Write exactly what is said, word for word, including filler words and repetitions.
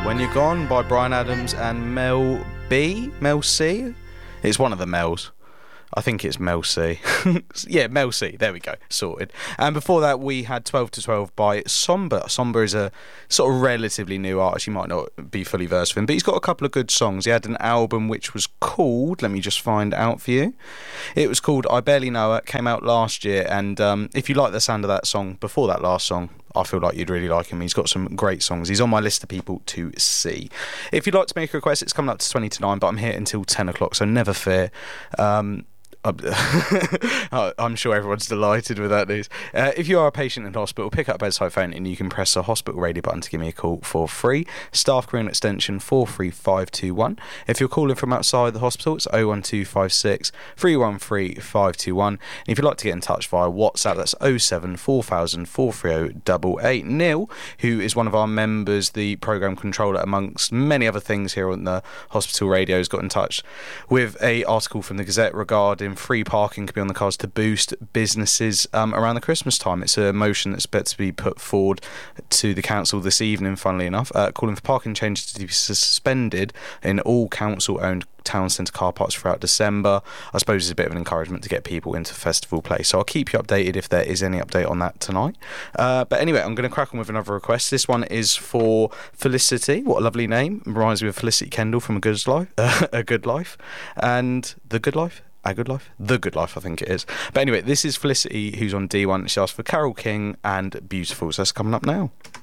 When You're Gone by Bryan Adams and Mel B? Mel C? It's one of the Mels. I think it's Mel C. Yeah, Mel C. There we go. Sorted. And before that, we had twelve to twelve by Somber. Somber is a sort of relatively new artist. You might not be fully versed with him, but he's got a couple of good songs. He had an album which was called, let me just find out for you. It was called I Barely Know Her. It came out last year. And um, if you like the sound of that song before that last song, I feel like you'd really like him. He's got some great songs. He's on my list of people to see. If you'd like to make a request, it's coming up to twenty to nine, but I'm here until ten o'clock, so never fear. Um, I'm sure everyone's delighted with that news. Uh, if you are a patient in hospital, pick up a bedside phone and you can press the hospital radio button to give me a call for free. Staff career extension four three five two one. If you're calling from outside the hospital, it's oh one two five six, three one three, five two one. And if you'd like to get in touch via WhatsApp, that's oh seven four thousand, four three oh eight eight. Neil, who is one of our members, the programme controller, amongst many other things here on the hospital radio, has got in touch with a article from the Gazette regarding free parking could be on the cards to boost businesses um, around the Christmas time. It's a motion that's about to be put forward to the council this evening, funnily enough, uh, calling for parking changes to be suspended in all council-owned town centre car parks throughout December. I suppose it's a bit of an encouragement to get people into Festival Place, so I'll keep you updated if there is any update on that tonight. Uh, but anyway, I'm going to crack on with another request. This one is for Felicity. What a lovely name. Reminds me of Felicity Kendall from A Good Life, uh, A Good Life, and The Good Life. A Good Life? The Good Life, I think it is. But anyway, this is Felicity, who's on D one. She asked for Carole King and Beautiful, so that's coming up now.